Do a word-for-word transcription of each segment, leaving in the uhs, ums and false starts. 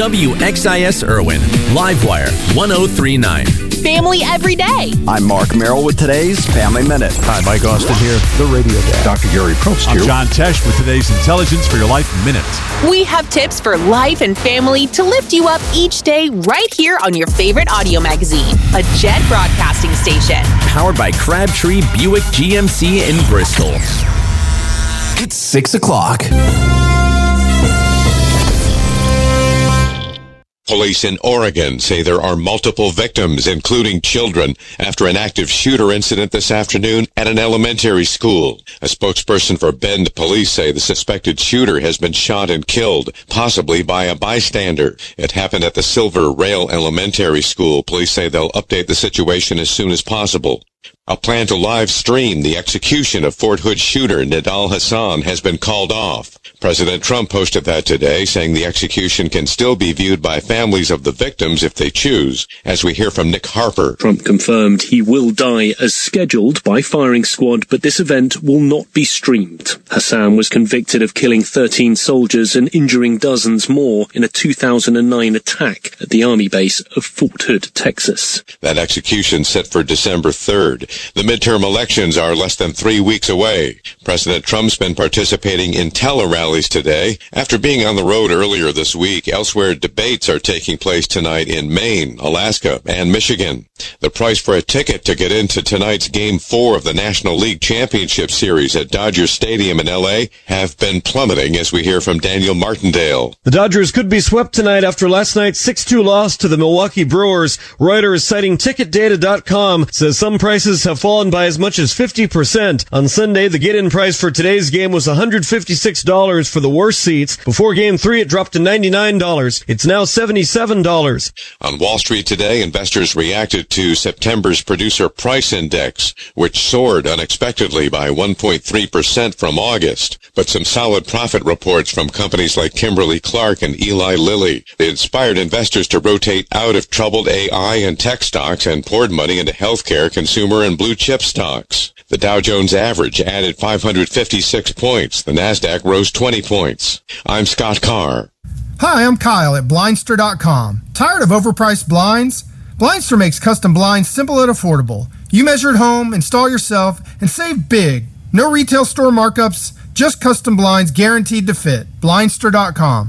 W X I S Irwin, Livewire one oh three point nine. Family every day. I'm Mark Merrill with today's Family Minute. Hi, Mike Austin here, the radio dad. Doctor Gary Probst I'm here. John Tesh with today's Intelligence for Your Life Minute. We have tips for life and family to lift you up each day right here on your favorite audio magazine, a Jet broadcasting station. Powered by Crabtree Buick G M C in Bristol. It's six o'clock. Police in Oregon say there are multiple victims, including children, after an active shooter incident this afternoon at an elementary school. A spokesperson for Bend police say the suspected shooter has been shot and killed, possibly by a bystander. It happened at the Silver Rail Elementary School. Police say they'll update the situation as soon as possible. A plan to live stream the execution of Fort Hood shooter Nidal Hasan has been called off. President Trump posted that today, saying the execution can still be viewed by families of the victims if they choose. As we hear from Nick Harper. Trump confirmed he will die as scheduled by firing squad, but this event will not be streamed. Hassan was convicted of killing thirteen soldiers and injuring dozens more in a two thousand nine attack at the army base of Fort Hood, Texas. That execution set for December third. The midterm elections are less than three weeks away. President Trump's been participating in tele-rallies today. After being on the road earlier this week, elsewhere debates are taking place tonight in Maine, Alaska, and Michigan. The price for a ticket to get into tonight's Game four of the National League Championship Series at Dodger Stadium in L A have been plummeting, as we hear from Daniel Martindale. The Dodgers could be swept tonight after last night's six two loss to the Milwaukee Brewers. Reuters, citing ticket data dot com, says some prices have fallen by as much as fifty percent. On Sunday, the get-in price for today's game was one hundred fifty-six dollars for the worst seats. Before Game three, it dropped to ninety-nine dollars. It's now seventy-seven dollars. On Wall Street today, investors reacted to September's Producer Price Index, which soared unexpectedly by one point three percent from August. But some solid profit reports from companies like Kimberly-Clark and Eli Lilly. They inspired investors to rotate out of troubled A I and tech stocks and poured money into healthcare, consumer, and blue chip stocks. The Dow Jones average added five hundred fifty-six points. The Nasdaq rose twenty points. I'm Scott Carr. Hi, I'm Kyle at Blindster dot com. Tired of overpriced blinds? Blindster makes custom blinds simple and affordable. You measure at home, install yourself, and save big. No retail store markups, just custom blinds guaranteed to fit. Blindster dot com.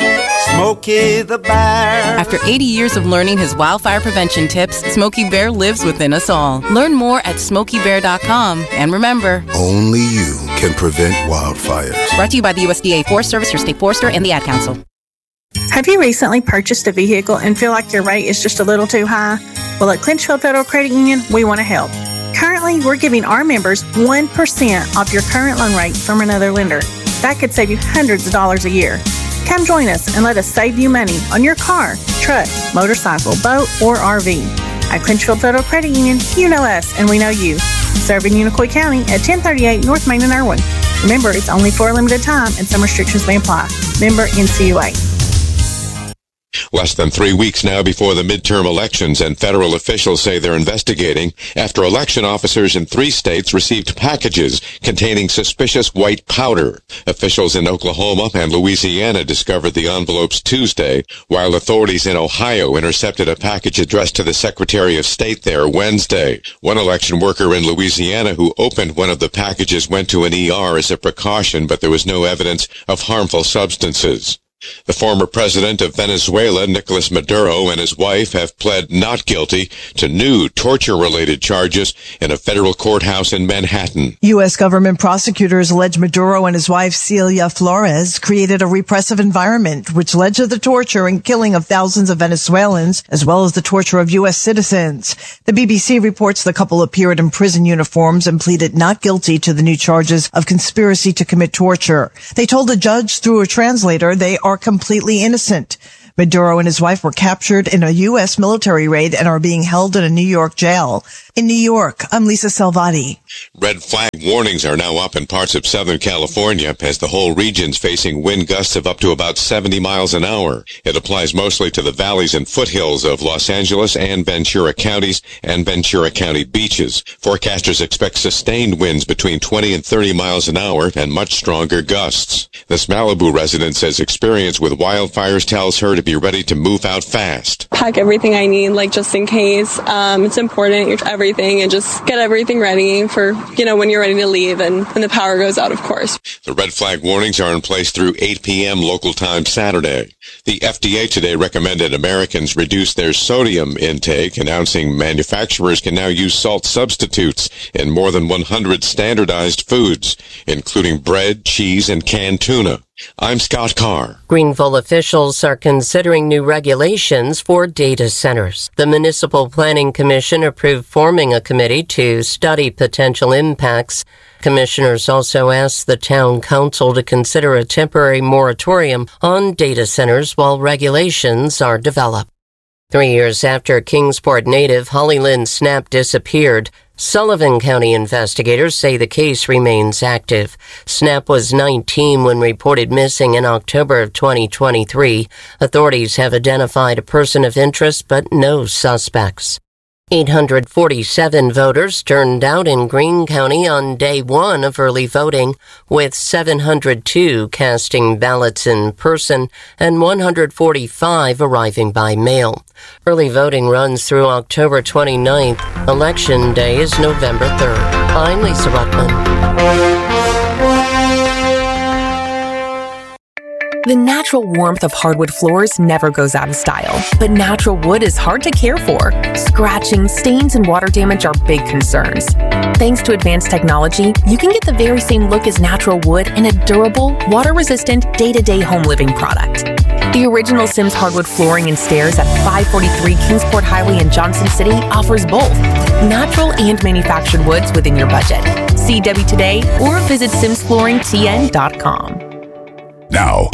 Smokey the Bear. After eighty years of learning his wildfire prevention tips, Smokey Bear lives within us all. Learn more at Smokey Bear dot com. And remember, only you can prevent wildfires. Brought to you by the U S D A Forest Service, your state forester, and the Ad Council. Have you recently purchased a vehicle and feel like your rate is just a little too high? Well, at Clinchfield Federal Credit Union, we want to help. Currently, we're giving our members one percent off your current loan rate from another lender. That could save you hundreds of dollars a year. Come join us and let us save you money on your car, truck, motorcycle, boat, or R V. At Clinchfield Federal Credit Union, you know us and we know you. Serving Unicoi County at ten thirty-eight North Main in Irwin. Remember, it's only for a limited time and some restrictions may apply. Member N C U A. Less than three weeks now before the midterm elections, and federal officials say they're investigating after election officers in three states received packages containing suspicious white powder. Officials in Oklahoma and Louisiana discovered the envelopes Tuesday, while authorities in Ohio intercepted a package addressed to the Secretary of State there Wednesday. One election worker in Louisiana who opened one of the packages went to an E R as a precaution, but there was no evidence of harmful substances. The former president of Venezuela, Nicolas Maduro, and his wife have pled not guilty to new torture-related charges in a federal courthouse in Manhattan. U S government prosecutors allege Maduro and his wife, Celia Flores, created a repressive environment which led to the torture and killing of thousands of Venezuelans, as well as the torture of U S citizens. The B B C reports the couple appeared in prison uniforms and pleaded not guilty to the new charges of conspiracy to commit torture. They told the judge through a translator they are completely innocent. Maduro and his wife were captured in a U S military raid and are being held in a New York jail. In New York, I'm Lisa Salvati. Red flag warnings are now up in parts of Southern California as the whole region's facing wind gusts of up to about seventy miles an hour. It applies mostly to the valleys and foothills of Los Angeles and Ventura counties and Ventura County beaches. Forecasters expect sustained winds between twenty and thirty miles an hour and much stronger gusts. This Malibu resident says experience with wildfires tells her to be ready to move out fast. Pack everything I need, like just in case. Um, it's important, you're everything, and just get everything ready for, you know, when you're ready to leave and when the power goes out, of course. The red flag warnings are in place through eight p.m. local time Saturday. The F D A today recommended Americans reduce their sodium intake, announcing manufacturers can now use salt substitutes in more than one hundred standardized foods, including bread, cheese, and canned tuna. I'm Scott Carr. Greenville officials are considering new regulations for data centers. The Municipal Planning Commission approved forming a committee to study potential impacts. Commissioners also asked the town council to consider a temporary moratorium on data centers while regulations are developed. Three years after Kingsport native Holly Lynn Snap disappeared, Sullivan County investigators say the case remains active. Snap was nineteen when reported missing in October of twenty twenty-three. Authorities have identified a person of interest, but no suspects. eight hundred forty-seven voters turned out in Greene County on day one of early voting, with seven hundred two casting ballots in person and one hundred forty-five arriving by mail. Early voting runs through October twenty-ninth. Election Day is November third. I'm Lisa Ruttman. The natural warmth of hardwood floors never goes out of style, but natural wood is hard to care for. Scratching, stains, and water damage are big concerns. Thanks to advanced technology, you can get the very same look as natural wood in a durable, water-resistant, day-to-day home living product. The original Sims hardwood flooring and stairs at five forty-three Kingsport Highway in Johnson City offers both natural and manufactured woods within your budget. See Debbie today or visit sims flooring t n dot com. Now,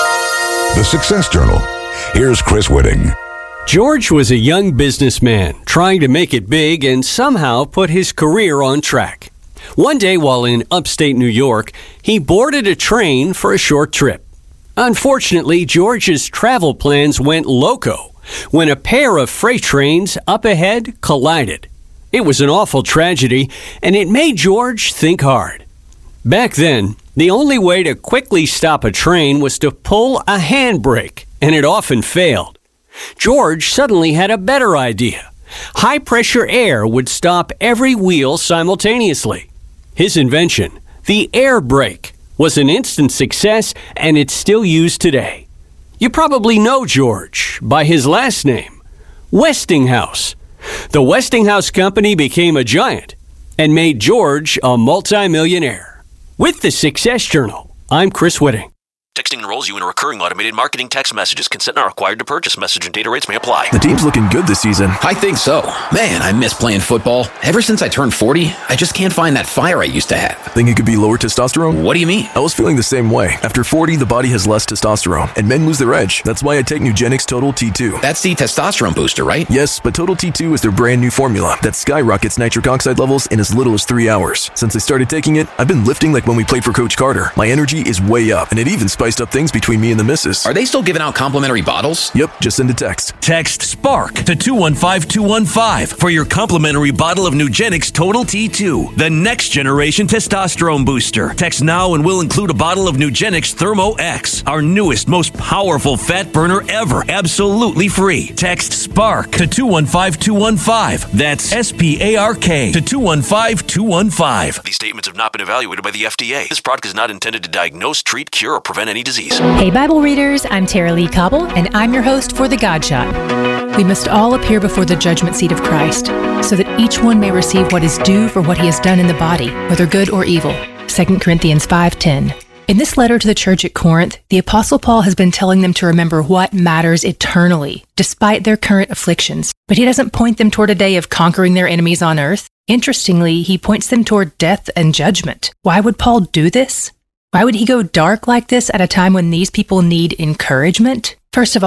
the Success Journal. Here's Chris Whitting. George was a young businessman trying to make it big and somehow put his career on track. One day while in upstate New York, he boarded a train for a short trip. Unfortunately, George's travel plans went loco when a pair of freight trains up ahead collided. It was an awful tragedy, and it made George think hard. Back then, the only way to quickly stop a train was to pull a handbrake, and it often failed. George suddenly had a better idea. High-pressure air would stop every wheel simultaneously. His invention, the air brake, was an instant success, and it's still used today. You probably know George by his last name, Westinghouse. The Westinghouse Company became a giant and made George a multimillionaire. With the Success Journal, I'm Chris Whitting. Texting enrolls you in a recurring automated marketing text messages. Consent not required to purchase. Message and data rates may apply. The team's looking good this season. I think so. Man, I miss playing football. Ever since I turned forty, I just can't find that fire I used to have. Think it could be lower testosterone? What do you mean? I was feeling the same way. After forty, the body has less testosterone, and men lose their edge. That's why I take Nugenix Total T two. That's the testosterone booster, right? Yes, but Total T two is their brand new formula that skyrockets nitric oxide levels in as little as three hours. Since I started taking it, I've been lifting like when we played for Coach Carter. My energy is way up, and it even spiced up things between me and the missus. Are they still giving out complimentary bottles? Yep, just send a text. Text SPARK to two one five two one five for your complimentary bottle of Nugenix Total T two, the next generation testosterone booster. Text now and we'll include a bottle of Nugenix Thermo X, our newest, most powerful fat burner ever, absolutely free. Text SPARK to two one five two one five. That's S P A R K to two one five two one five. These statements have not been evaluated by the F D A. This product is not intended to diagnose, treat, cure, or prevent any disease. Hey Bible readers, I'm Tara Lee Cobble, and I'm your host for The God Shot. We must all appear before the judgment seat of Christ, so that each one may receive what is due for what he has done in the body, whether good or evil. Second Corinthians five ten. In this letter to the church at Corinth, the Apostle Paul has been telling them to remember what matters eternally, despite their current afflictions. But he doesn't point them toward a day of conquering their enemies on earth. Interestingly, he points them toward death and judgment. Why would Paul do this? Why would he go dark like this at a time when these people need encouragement? First of all,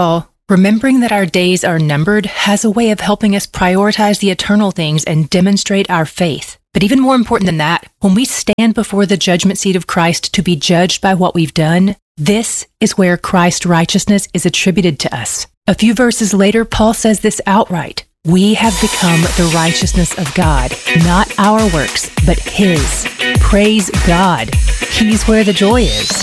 Remembering that our days are numbered has a way of helping us prioritize the eternal things and demonstrate our faith. But even more important than that, when we stand before the judgment seat of Christ to be judged by what we've done, this is where Christ's righteousness is attributed to us. A few verses later, Paul says this outright. We have become the righteousness of God, not our works, but His. Praise God. He's where the joy is.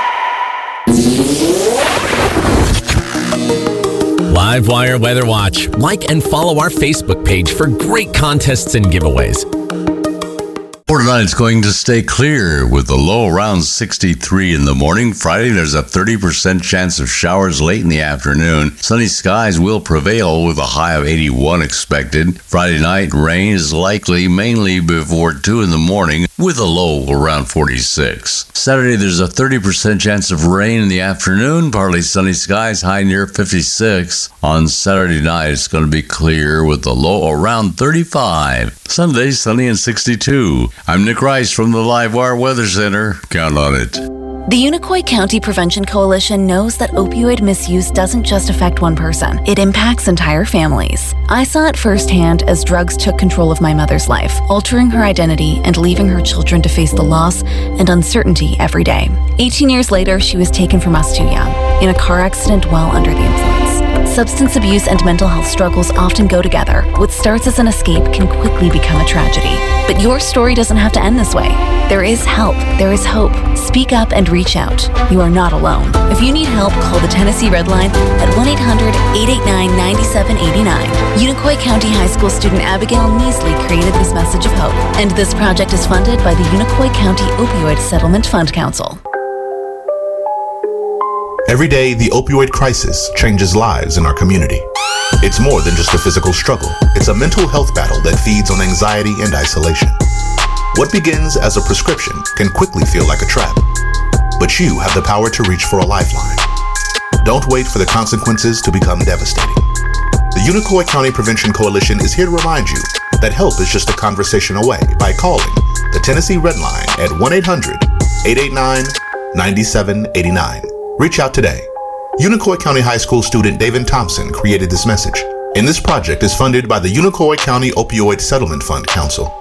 Livewire Weather Watch. Like and follow our Facebook page for great contests and giveaways. For tonight, it's going to stay clear with a low around sixty-three in the morning. Friday, there's a thirty percent chance of showers late in the afternoon. Sunny skies will prevail with a high of eighty-one expected. Friday night, rain is likely mainly before two in the morning with a low around forty-six. Saturday, there's a thirty percent chance of rain in the afternoon. Partly sunny skies, high near fifty-six. On Saturday night, it's going to be clear with a low around thirty-five. Sunday, sunny and sixty-two. I'm Nick Rice from the Livewire Weather Center. Count on it. The Unicoi County Prevention Coalition knows that opioid misuse doesn't just affect one person. It impacts entire families. I saw it firsthand as drugs took control of my mother's life, altering her identity and leaving her children to face the loss and uncertainty every day. eighteen years later, she was taken from us too young, in a car accident while under the influence. Substance abuse and mental health struggles often go together. What starts as an escape can quickly become a tragedy. But your story doesn't have to end this way. There is help. There is hope. Speak up and reach out. You are not alone. If you need help, call the Tennessee Red Line at one eight hundred, eight eight nine, nine seven eight nine. Unicoi County High School student Abigail Measley created this message of hope. And this project is funded by the Unicoi County Opioid Settlement Fund Council. Every day, the opioid crisis changes lives in our community. It's more than just a physical struggle. It's a mental health battle that feeds on anxiety and isolation. What begins as a prescription can quickly feel like a trap, but you have the power to reach for a lifeline. Don't wait for the consequences to become devastating. The Unicoi County Prevention Coalition is here to remind you that help is just a conversation away by calling the Tennessee Red Line at one eight hundred, eight eight nine, nine seven eight nine. Reach out today. Unicoi County High School student David Thompson created this message, and this project is funded by the Unicoi County Opioid Settlement Fund Council.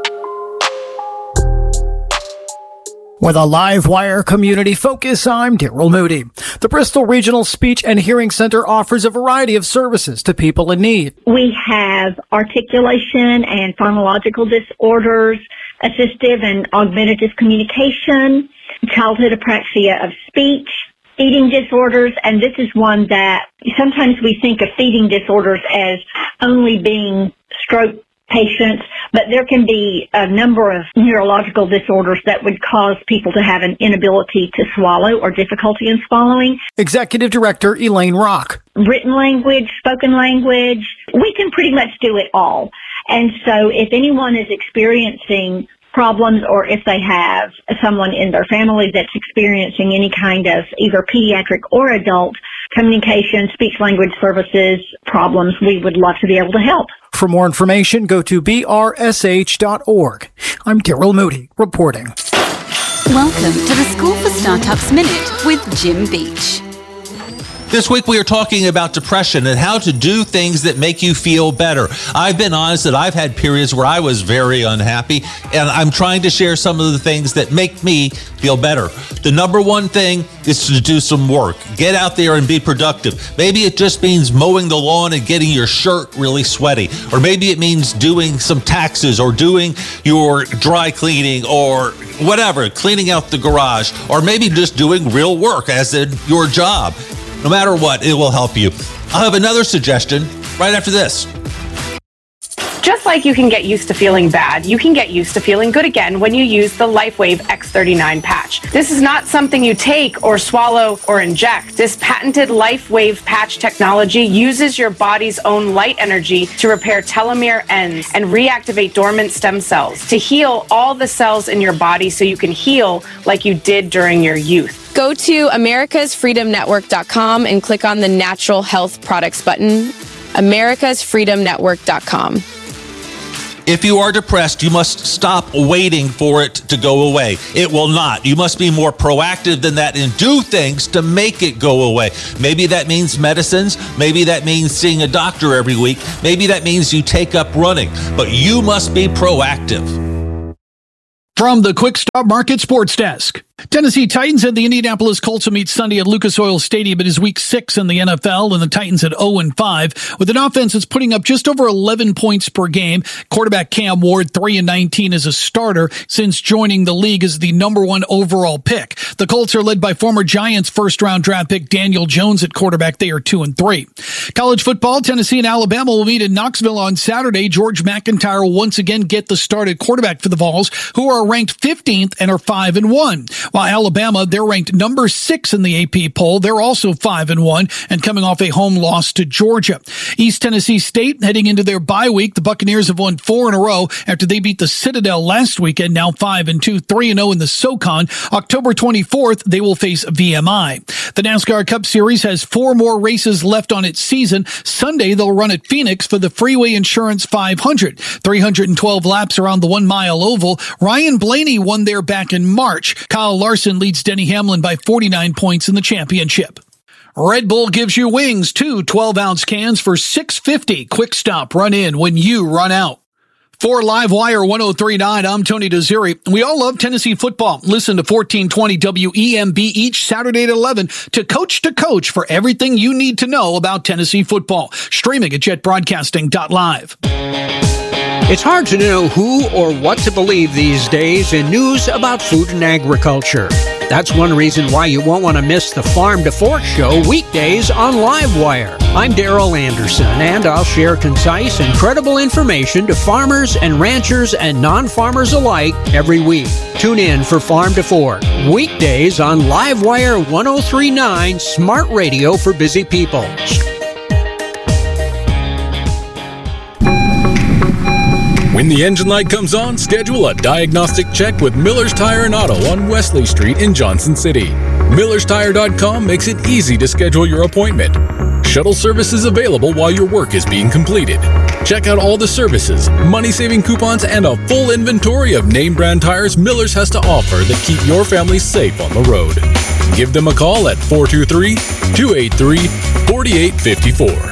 With a Livewire community focus, I'm Daryl Moody. The Bristol Regional Speech and Hearing Center offers a variety of services to people in need. We have articulation and phonological disorders, assistive and augmentative communication, childhood apraxia of speech, feeding disorders, and this is one that sometimes we think of feeding disorders as only being stroke patients, but there can be a number of neurological disorders that would cause people to have an inability to swallow or difficulty in swallowing. Executive Director Elaine Rock. Written language, spoken language, we can pretty much do it all. And so if anyone is experiencing problems, or if they have someone in their family that's experiencing any kind of either pediatric or adult communication, speech language services problems, we would love to be able to help. For more information, go to b r s h dot org. I'm Daryl Moody, reporting. Welcome to the School for Startups Minute with Jim Beach. This week we are talking about depression and how to do things that make you feel better. I've been honest that I've had periods where I was very unhappy, and I'm trying to share some of the things that make me feel better. The number one thing is to do some work. Get out there and be productive. Maybe it just means mowing the lawn and getting your shirt really sweaty. Or maybe it means doing some taxes or doing your dry cleaning or whatever, cleaning out the garage. Or maybe just doing real work as in your job. No matter what, it will help you. I'll have another suggestion right after this. Just like you can get used to feeling bad, you can get used to feeling good again when you use the LifeWave X thirty-nine patch. This is not something you take or swallow or inject. This patented LifeWave patch technology uses your body's own light energy to repair telomere ends and reactivate dormant stem cells to heal all the cells in your body so you can heal like you did during your youth. Go to americas freedom network dot com and click on the Natural Health Products button, americas freedom network dot com. If you are depressed, you must stop waiting for it to go away. It will not. You must be more proactive than that and do things to make it go away. Maybe that means medicines. Maybe that means seeing a doctor every week. Maybe that means you take up running. But you must be proactive. From the Quick Stop Market Sports Desk. Tennessee Titans and the Indianapolis Colts will meet Sunday at Lucas Oil Stadium. It is week six in the N F L, and the Titans at oh and five with an offense that's putting up just over eleven points per game. Quarterback Cam Ward, three and nineteen as a starter since joining the league as the number one overall pick. The Colts are led by former Giants first-round draft pick Daniel Jones at quarterback. They are two and three. College football, Tennessee and Alabama will meet in Knoxville on Saturday. George McIntyre will once again get the start at quarterback for the Vols, who are ranked fifteenth and are five and one. While Alabama, they're ranked number six in the A P poll. They're also five and one and coming off a home loss to Georgia. East Tennessee State heading into their bye week. The Buccaneers have won four in a row after they beat the Citadel last weekend. Now five and two, three and oh in the SoCon. October twenty-fourth, they will face V M I. The NASCAR Cup Series has four more races left on its season. Sunday, they'll run at Phoenix for the Freeway Insurance five hundred. three hundred twelve laps around the one-mile oval. Ryan Blaney won there back in March. Kyle Larson leads Denny Hamlin by forty-nine points in the championship. Red Bull gives you wings, two twelve-ounce cans for six dollars and fifty cents. Quick Stop, run in when you run out. For Livewire one oh three point nine, I'm Tony Desiri. We all love Tennessee football. Listen to fourteen twenty W E M B each Saturday at eleven to Coach to Coach for everything you need to know about Tennessee football. Streaming at jet broadcasting dot live. It's hard to know who or what to believe these days in news about food and agriculture. That's one reason why you won't want to miss the Farm to Fork Show weekdays on Livewire. I'm Daryl Anderson, and I'll share concise and credible information to farmers and ranchers and non-farmers alike every week. Tune in for Farm to Fork, weekdays on Livewire one oh three point nine, Smart Radio for Busy People. When the engine light comes on, schedule a diagnostic check with Miller's Tire and Auto on Wesley Street in Johnson City. Millers Tire dot com makes it easy to schedule your appointment. Shuttle service is available while your work is being completed. Check out all the services, money-saving coupons, and a full inventory of name-brand tires Miller's has to offer that keep your family safe on the road. Give them a call at four two three, two eight three, four eight five four.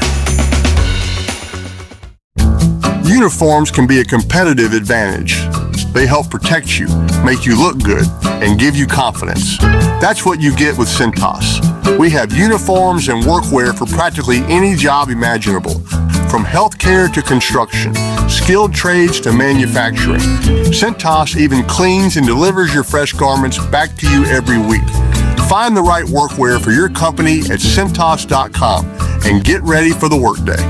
Uniforms can be a competitive advantage. They help protect you, make you look good, and give you confidence. That's what you get with Cintas. We have uniforms and workwear for practically any job imaginable, from healthcare to construction, skilled trades to manufacturing. Cintas even cleans and delivers your fresh garments back to you every week. Find the right workwear for your company at Cintas dot com and get ready for the workday.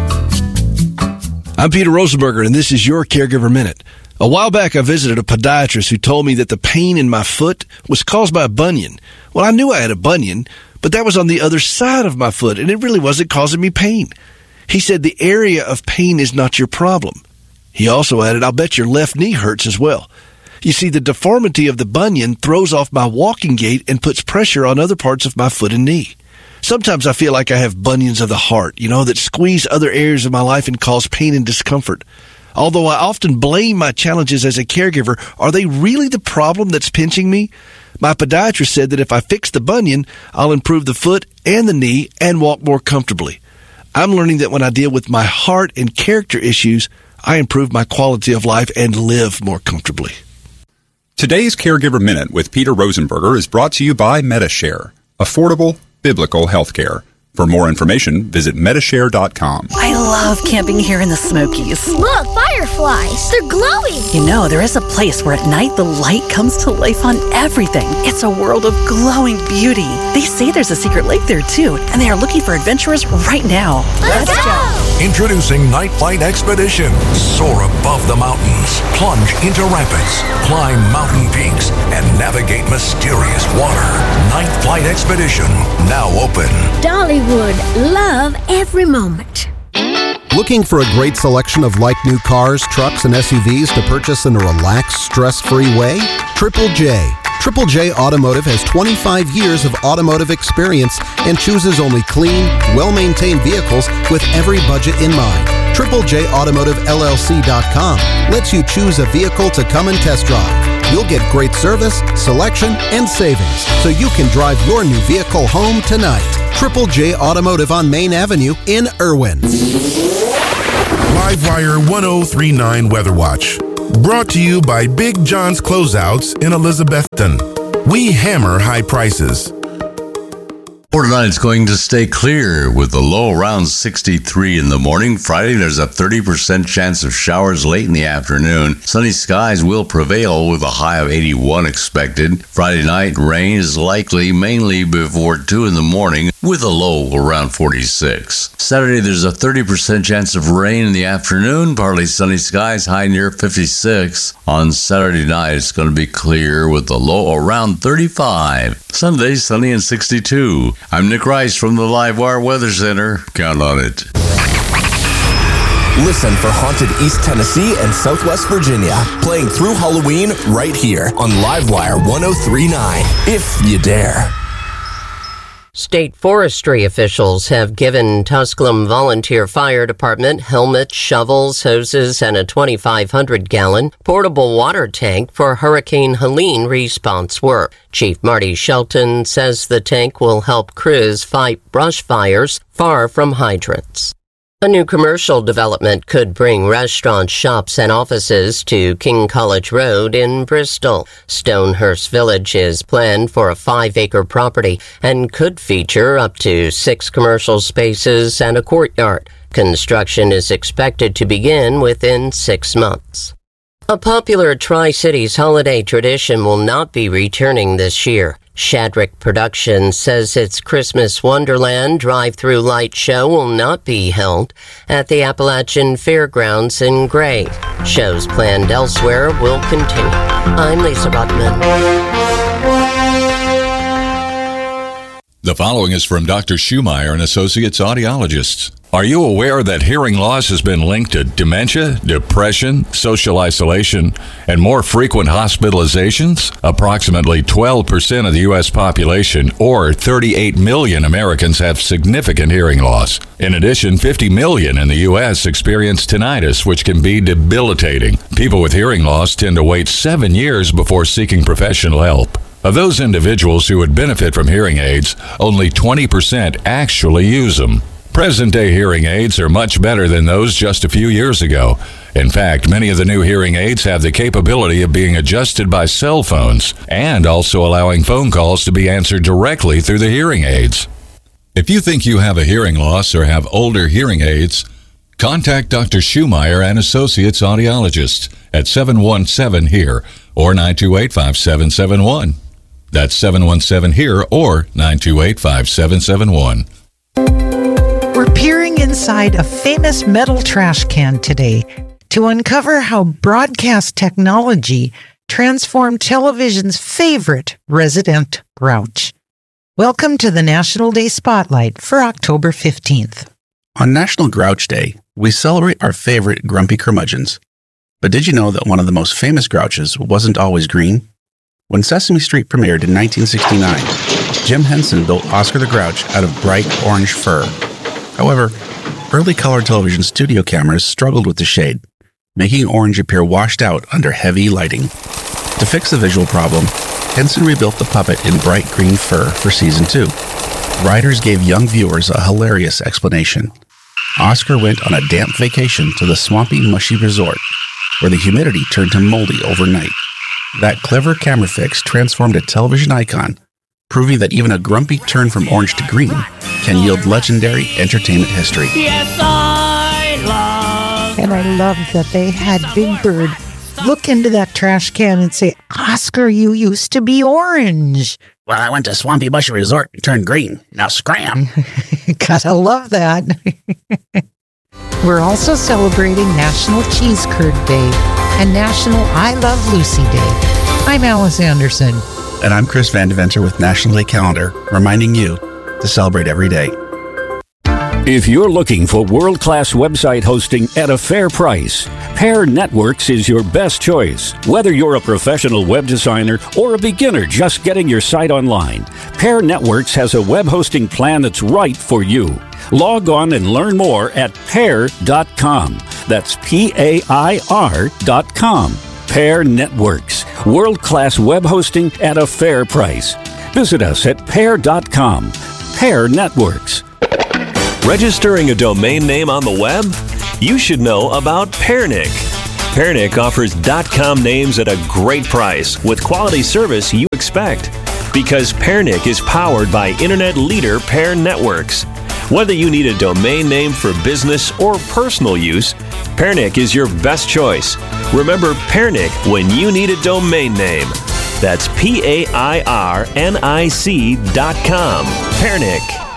I'm Peter Rosenberger, and this is your Caregiver Minute. A while back, I visited a podiatrist who told me that the pain in my foot was caused by a bunion. Well, I knew I had a bunion, but that was on the other side of my foot, and it really wasn't causing me pain. He said the area of pain is not your problem. He also added, I'll bet your left knee hurts as well. You see, the deformity of the bunion throws off my walking gait and puts pressure on other parts of my foot and knee. Sometimes I feel like I have bunions of the heart, you know, that squeeze other areas of my life and cause pain and discomfort. Although I often blame my challenges as a caregiver, are they really the problem that's pinching me? My podiatrist said that if I fix the bunion, I'll improve the foot and the knee and walk more comfortably. I'm learning that when I deal with my heart and character issues, I improve my quality of life and live more comfortably. Today's Caregiver Minute with Peter Rosenberger is brought to you by Metashare. Affordable, biblical healthcare. For more information, visit Metashare dot com. I love camping here in the Smokies. Look, fireflies! They're glowing! You know, there is a place where at night the light comes to life on everything. It's a world of glowing beauty. They say there's a secret lake there, too, and they are looking for adventurers right now. Let's, Let's go. go! Introducing Night Flight Expedition. Soar above the mountains, plunge into rapids, climb mountain peaks, and navigate mysterious water. Night Flight Expedition, now open. Dollywood, love every moment. Looking for a great selection of like-new cars, trucks, and S U Vs to purchase in a relaxed, stress-free way? Triple J. Triple J Automotive has twenty-five years of automotive experience and chooses only clean, well-maintained vehicles with every budget in mind. Triple J Automotive L L C dot com lets you choose a vehicle to come and test drive. You'll get great service, selection, and savings, so you can drive your new vehicle home tonight. Triple J Automotive on Main Avenue in Irwin. Livewire one oh three point nine Weather Watch. Brought to you by Big John's Closeouts in Elizabethton. We hammer high prices. For tonight, it's going to stay clear with a low around sixty-three in the morning. Friday, there's a thirty percent chance of showers late in the afternoon. Sunny skies will prevail with a high of eighty-one expected. Friday night, rain is likely mainly before two in the morning with a low around forty-six. Saturday, there's a thirty percent chance of rain in the afternoon. Partly sunny skies, high near fifty-six. On Saturday night, it's going to be clear with a low around thirty-five. Sunday, sunny and sixty-two. I'm Nick Rice from the Livewire Weather Center. Count on it. Listen for Haunted East Tennessee and Southwest Virginia, playing through Halloween right here on Livewire one oh three point nine, if you dare. State forestry officials have given Tusculum Volunteer Fire Department helmets, shovels, hoses, and a twenty-five hundred gallon portable water tank for Hurricane Helene response work. Chief Marty Shelton says the tank will help crews fight brush fires far from hydrants. A new commercial development could bring restaurants, shops, and offices to King College Road in Bristol. Stonehurst Village is planned for a five-acre property and could feature up to six commercial spaces and a courtyard. Construction is expected to begin within six months. A popular Tri-Cities holiday tradition will not be returning this year. Shadrick Productions says its Christmas Wonderland drive-through light show will not be held at the Appalachian Fairgrounds in Gray. Shows planned elsewhere will continue. I'm Lisa Buckman. The following is from Doctor Schumeyer and Associates Audiologists. Are you aware that hearing loss has been linked to dementia, depression, social isolation, and more frequent hospitalizations? Approximately twelve percent of the U S population, or thirty-eight million Americans, have significant hearing loss. In addition, fifty million in the U S experience tinnitus, which can be debilitating. People with hearing loss tend to wait seven years before seeking professional help. Of those individuals who would benefit from hearing aids, only twenty percent actually use them. Present-day hearing aids are much better than those just a few years ago. In fact, many of the new hearing aids have the capability of being adjusted by cell phones and also allowing phone calls to be answered directly through the hearing aids. If you think you have a hearing loss or have older hearing aids, contact Doctor Schumeyer and Associates Audiologists at seven one seven HEAR or nine two eight, five seven seven one. That's seven one seven HEAR or nine two eight, five seven seven one. We're peering inside a famous metal trash can today to uncover how broadcast technology transformed television's favorite resident grouch. Welcome to the National Day Spotlight for October fifteenth. On National Grouch Day, we celebrate our favorite grumpy curmudgeons. But did you know that one of the most famous grouches wasn't always green? When Sesame Street premiered in nineteen sixty-nine, Jim Henson built Oscar the Grouch out of bright orange fur. However, early color television studio cameras struggled with the shade, making orange appear washed out under heavy lighting. To fix the visual problem, Henson rebuilt the puppet in bright green fur for season two. Writers gave young viewers a hilarious explanation. Oscar went on a damp vacation to the swampy, mushy resort, where the humidity turned him moldy overnight. That clever camera fix transformed a television icon, proving that even a grumpy turn from orange to green can yield legendary entertainment history. Yes, I love. And I love that they had Big Bird look into that trash can and say, Oscar, you used to be orange. Well, I went to Swampy Mushy Resort and turned green. Now scram. Gotta love that. We're also celebrating National Cheese Curd Day and National I Love Lucy Day. I'm Alice Anderson. And I'm Chris Van Deventer with National Day Calendar, reminding you to celebrate every day. If you're looking for world-class website hosting at a fair price, Pair Networks is your best choice. Whether you're a professional web designer or a beginner just getting your site online, Pair Networks has a web hosting plan that's right for you. Log on and learn more at pair dot com. That's P A I R dot com. Pair Networks, world-class web hosting at a fair price. Visit us at pair dot com. Pair Networks. Registering a domain name on the web? You should know about Pairnic. Pairnic offers .com names at a great price with quality service you expect. Because Pairnic is powered by internet leader Pair Networks. Whether you need a domain name for business or personal use, Pairnic is your best choice. Remember Pairnic when you need a domain name. That's P A I R N I C dot com. Pairnic.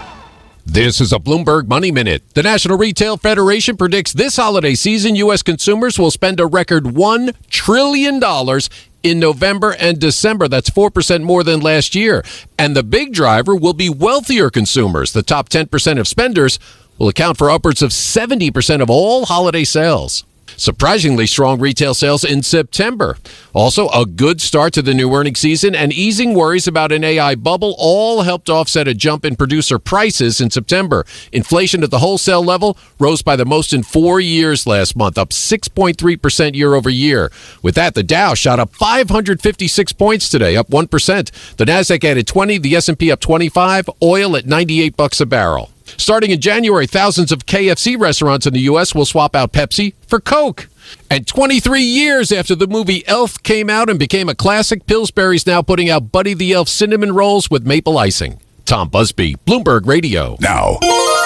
This is a Bloomberg Money Minute. The National Retail Federation predicts this holiday season U S consumers will spend a record one trillion dollars in November and December. That's four percent more than last year. And the big driver will be wealthier consumers. The top ten percent of spenders will account for upwards of seventy percent of all holiday sales. Surprisingly strong retail sales in September. Also, a good start to the new earnings season and easing worries about an A I bubble all helped offset a jump in producer prices in September. Inflation at the wholesale level rose by the most in four years last month, up six point three percent year over year. With that, the Dow shot up five hundred fifty-six points today, up one percent. The Nasdaq added twenty, the S and P up twenty-five, oil at ninety-eight bucks a barrel. Starting in January, thousands of K F C restaurants in the U S will swap out Pepsi for Coke. And twenty-three years after the movie Elf came out and became a classic, Pillsbury's now putting out Buddy the Elf cinnamon rolls with maple icing. Tom Busby, Bloomberg Radio. Now,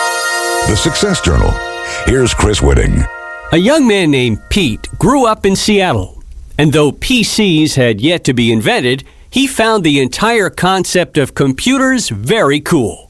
the Success Journal. Here's Chris Whitting. A young man named Pete grew up in Seattle. And though P Cs had yet to be invented, he found the entire concept of computers very cool.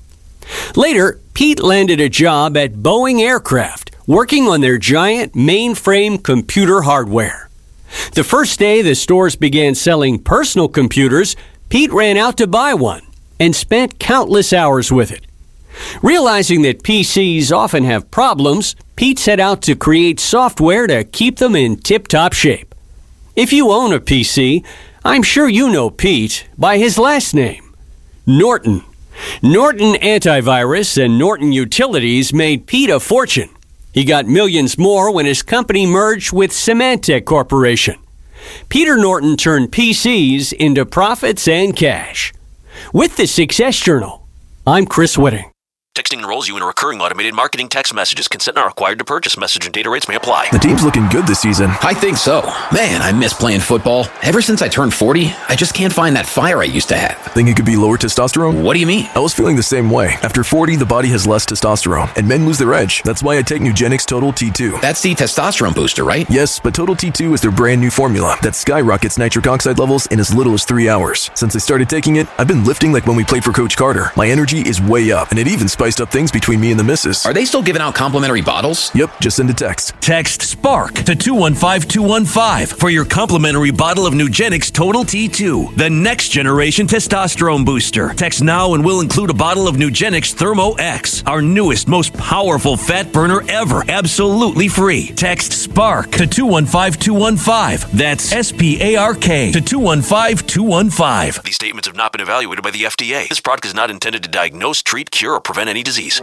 Later, Pete landed a job at Boeing Aircraft, working on their giant mainframe computer hardware. The first day the stores began selling personal computers, Pete ran out to buy one and spent countless hours with it. Realizing that P Cs often have problems, Pete set out to create software to keep them in tip-top shape. If you own a P C, I'm sure you know Pete by his last name, Norton. Norton Antivirus and Norton Utilities made Pete a fortune. He got millions more when his company merged with Symantec Corporation. Peter Norton turned P Cs into profits and cash. With the Success Journal, I'm Chris Whitting. Texting enrolls you in a recurring automated marketing text messages. Consent not required to purchase. Message and data rates may apply. The team's looking good this season. I think so. Man, I miss playing football. Ever since I turned forty, I just can't find that fire I used to have. Think it could be lower testosterone? What do you mean? I was feeling the same way. After forty, the body has less testosterone, and men lose their edge. That's why I take Nugenix Total T two. That's the testosterone booster, right? Yes, but Total T two is their brand new formula that skyrockets nitric oxide levels in as little as three hours. Since I started taking it, I've been lifting like when we played for Coach Carter. My energy is way up, and it even spiced up things between me and the missus. Are they still giving out complimentary bottles? Yep, just send a text. Text SPARK to two one five two one five for your complimentary bottle of Nugenix Total T two, the next generation testosterone booster. Text now and we'll include a bottle of Nugenix Thermo X, our newest, most powerful fat burner ever, absolutely free. Text SPARK to two one five two one five. That's S P A R K to two one five two one five. These statements have not been evaluated by the F D A. This product is not intended to diagnose, treat, cure, or prevent any disease.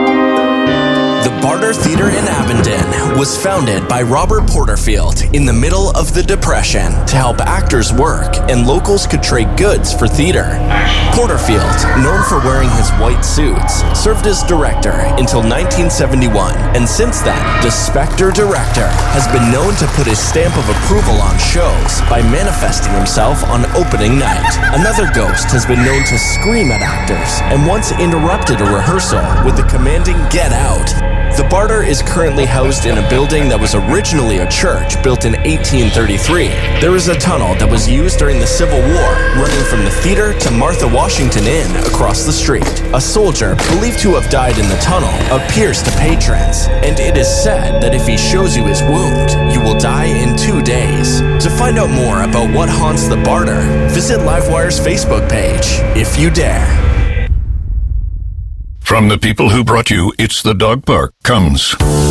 The Barter Theater in Abingdon was founded by Robert Porterfield in the middle of the Depression to help actors work and locals could trade goods for theater. Porterfield, known for wearing his white suits, served as director until nineteen seventy-one, and since then, the Spectre director has been known to put his stamp of approval on shows by manifesting himself on opening night. Another ghost has been known to scream at actors and once interrupted a rehearsal with the commanding "Get out!" The Barter is currently housed in a building that was originally a church built in eighteen thirty-three. There is a tunnel that was used during the Civil War running from the theater to Martha Washington Inn across the street. A soldier believed to have died in the tunnel appears to patrons, and it is said that if he shows you his wound, you will die in two days. To find out more about what haunts the Barter, visit Livewire's Facebook page, if you dare. From the people who brought you It's the Dog Park comes